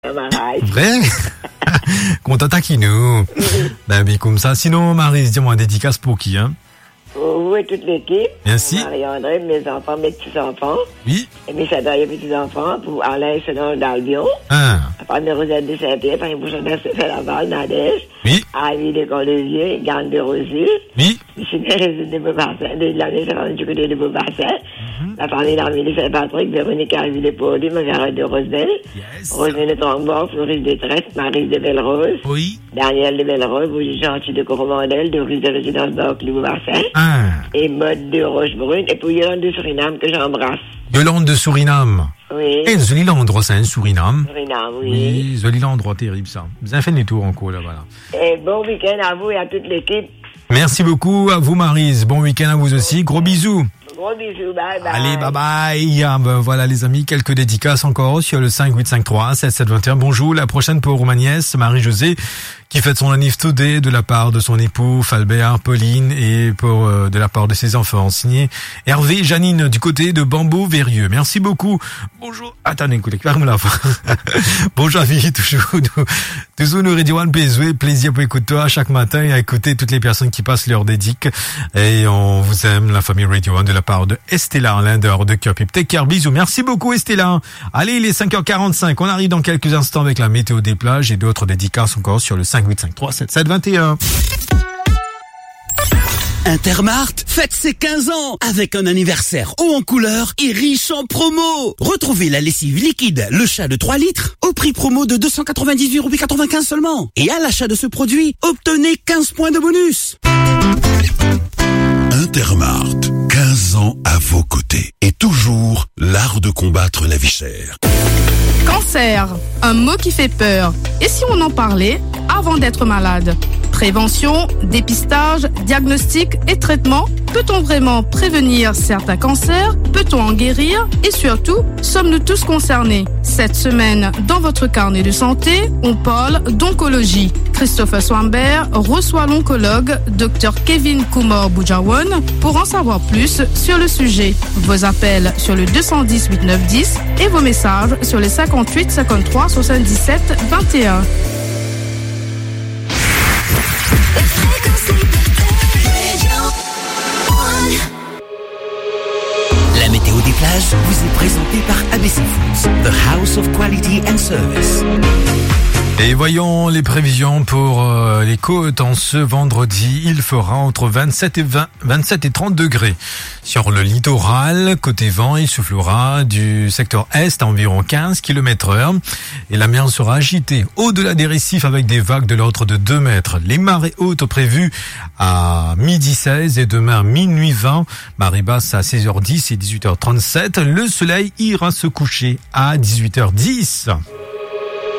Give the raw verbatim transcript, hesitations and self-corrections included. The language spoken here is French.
Vrai? Qu'on t'attaque, nous. Ben, mais comme ça. Sinon, Marie, dis-moi, dédicace pour qui, hein? Oui, toute l'équipe. Merci. Marie-André, mes enfants, mes petits-enfants. Oui. Et mes châtailles, mes petits-enfants, pour Alain Selon d'Albion. Ah. La famille Rosette de Saint-Pierre, famille Bouchonnet de Laval, Nadège. Oui. Avis de Cordevieux, Gang de Rosus. Oui. Michel Résine de Beaubassin, de l'année, la famille du côté de Beaubassin. Mm-hmm. La famille d'Armée de Saint-Patrick, Véronique Harvey de Pauli, Margaret de Rosebelle. Yes. Roselyne de Trambord, Floris de Tresse, Marie de Belle-Rose. Oui. Daniel de Belle-Rose, Bougie Gentil de Coromandel, de Rue de Résidence d'Orcli, Beaubassin. Ah. Et Mode de Rochebrune, et puis Yolande de Suriname que j'embrasse. Yolande de Suriname. Oui. Et joli l'endroit, c'est un Suriname. Suriname, oui. Oui, joli l'endroit, terrible ça. Vous avez fait des tours en cours, là, voilà. Et bon week-end à vous et à toute l'équipe. Merci beaucoup à vous, Maryse. Bon week-end à vous aussi. Gros bisous. Gros bisous, bye bye. Allez, bye bye. Ah, ben, voilà, les amis, quelques dédicaces encore sur le cinq huit cinq trois sept sept deux un. Bonjour, la prochaine pour ma nièce, Marie-Josée, qui fête son anniversaire today de la part de son époux, Falbert, Pauline, et pour, euh, de la part de ses enfants. Signé Hervé et Janine, du côté de Bambou-Verrieux. Merci beaucoup. Bonjour. Attendez, écoutez, ferme la fin. Bonjour, vie, toujours, nous, toujours nous Radio One P S V. Plaisir pour écouter toi chaque matin et à écouter toutes les personnes qui passent leur dédic. Et on vous aime, la famille Radio One, de la part de Estella, l'Inder de Curpip. Take care, bisous. Merci beaucoup, Estella. Allez, il est cinq heures quarante-cinq. On arrive dans quelques instants avec la météo des plages et d'autres dédicaces encore sur le cinq huit cinq trois sept sept deux un. Intermart fête ses quinze ans avec un anniversaire haut en couleur et riche en promo. Retrouvez la lessive liquide Le Chat de trois litres au prix promo de deux cent quatre-vingt-dix-huit euros quatre-vingt-quinze seulement. Et à l'achat de ce produit, obtenez quinze points de bonus. Intermart, quinze ans à vos côtés et toujours l'art de combattre la vie chère. Cancer, un mot qui fait peur. Et si on en parlait avant d'être malade? Prévention, dépistage, diagnostic et traitement. Peut-on vraiment prévenir certains cancers? Peut-on en guérir? Et surtout, sommes-nous tous concernés? Cette semaine, dans votre carnet de santé, on parle d'oncologie. Christopher Swambert reçoit l'oncologue Docteur Kevin Kumar Boujawan pour en savoir plus sur le sujet. Vos appels sur le deux cent dix huit neuf dix et vos messages sur les cinquante-huit cinquante-trois soixante-dix-sept vingt et un. La météo des plages vous est présentée par A B C Foods, the house of quality and service. Et voyons les prévisions pour euh, les côtes en ce vendredi. Il fera entre vingt-sept et vingt, vingt-sept et trente degrés. Sur le littoral, côté vent, il soufflera du secteur est à environ quinze kilomètres heure. Et la mer sera agitée au-delà des récifs avec des vagues de l'ordre de deux mètres. Les marées hautes prévues à midi seize et demain à minuit vingt. Marée basse à seize heures dix et dix-huit heures trente-sept. Le soleil ira se coucher à dix-huit heures dix.